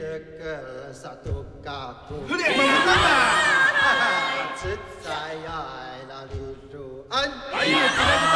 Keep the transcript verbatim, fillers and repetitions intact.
ke satu kampung. Mana? Saya lalu an. Ayo,